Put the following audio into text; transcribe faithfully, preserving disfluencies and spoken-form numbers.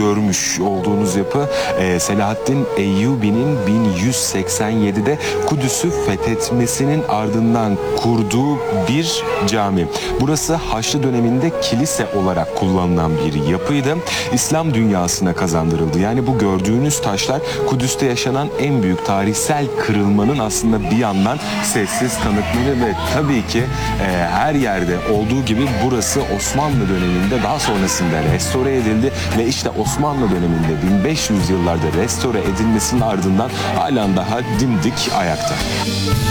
görmüş olduğunuz yapı e, Selahaddin Eyyubi'nin bin yüz seksen yedide Kudüs'ü fethetmesinin ardından kurduğu bir cami. Burası Haçlı döneminde kilise olarak kullanılan bir yapıydı. İslam dünyasına kazandırıldı. Yani bu gördüğünüz taşlar Kudüs'te yaşanan en büyük tarihsel kırılmanın aslında bir yandan sessiz tanıkları ve tabii ki e, her yerde olduğu gibi burası Osmanlı döneminde daha sonrasında restore edildi ve işte Osmanlı döneminde bin beş yüz yıllarda restore edilmesinin ardından halen daha dimdik ayakta.